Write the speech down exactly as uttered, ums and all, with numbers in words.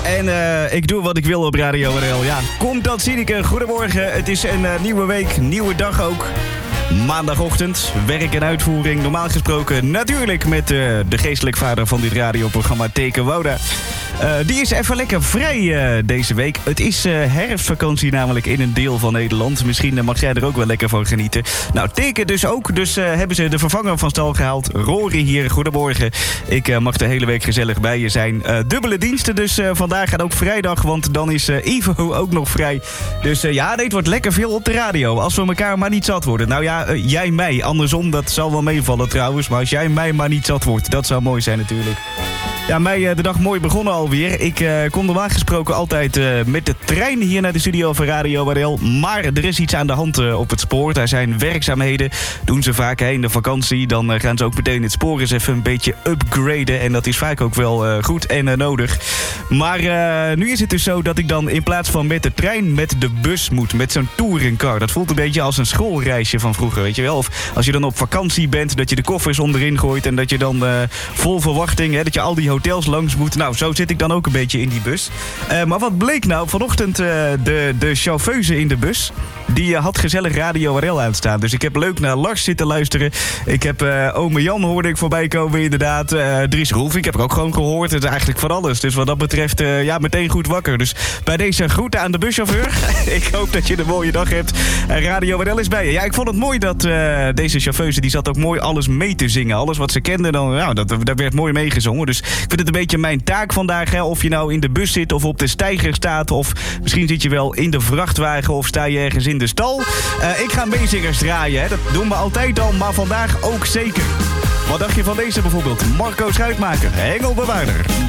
En uh, ik doe wat ik wil op Radio R L. Ja, komt dat Sineke. Goedemorgen. Het is een uh, nieuwe week, nieuwe dag ook. Maandagochtend, werk en uitvoering. Normaal gesproken natuurlijk met uh, de geestelijk vader van dit radioprogramma, Teke Wouda. Uh, die is even lekker vrij uh, deze week. Het is uh, herfstvakantie namelijk in een deel van Nederland. Misschien uh, mag jij er ook wel lekker van genieten. Nou, Teke dus ook. Dus uh, hebben ze de vervanger van stal gehaald. Rory hier, goedemorgen. Ik uh, mag de hele week gezellig bij je zijn. Uh, dubbele diensten dus uh, vandaag en ook vrijdag. Want dan is uh, Ivo ook nog vrij. Dus uh, ja, nee, het wordt lekker veel op de radio. Als we elkaar maar niet zat worden. Nou ja, uh, jij mij. Andersom, dat zal wel meevallen trouwens. Maar als jij mij maar niet zat wordt, dat zou mooi zijn natuurlijk. Ja, mij de dag mooi begonnen alweer. Ik uh, kom normaal gesproken altijd uh, met de trein hier naar de studio van Radio R L. Maar er is iets aan de hand uh, op het spoor. Daar zijn werkzaamheden. Doen ze vaak hè, in de vakantie. Dan uh, gaan ze ook meteen het spoor eens even een beetje upgraden. En dat is vaak ook wel uh, goed en uh, nodig. Maar uh, nu is het dus zo dat ik dan in plaats van met de trein met de bus moet. Met zo'n touringcar. Dat voelt een beetje als een schoolreisje van vroeger, weet je wel. Of als je dan op vakantie bent, dat je de koffers onderin gooit. En dat je dan uh, vol verwachting, hè, dat je al die hotels langs moet. Nou, zo zit ik dan ook een beetje in die bus. Uh, maar wat bleek nou? Vanochtend uh, de, de chauffeuse in de bus, die uh, had gezellig Radio R L aanstaan. Dus ik heb leuk naar Lars zitten luisteren. Ik heb uh, ome Jan hoorde ik voorbij komen inderdaad. Uh, Dries Roelvink heb ik ook gewoon gehoord. Het is eigenlijk van alles. Dus wat dat betreft, uh, ja, meteen goed wakker. Dus bij deze groeten aan de buschauffeur. Ik hoop dat je een mooie dag hebt. Uh, Radio R L is bij je. Ja, ik vond het mooi dat uh, deze chauffeuse, die zat ook mooi alles mee te zingen. Alles wat ze kende, dan, nou, dat, dat werd mooi meegezongen. Dus ik vind het een beetje mijn taak vandaag. Hè? Of je nou in de bus zit of op de steiger staat. Of misschien zit je wel in de vrachtwagen of sta je ergens in de stal. Uh, ik ga meezingers draaien. Hè? Dat doen we altijd al, maar vandaag ook zeker. Wat dacht je van deze bijvoorbeeld? Marco Schuitmaker, hengelbewaarder.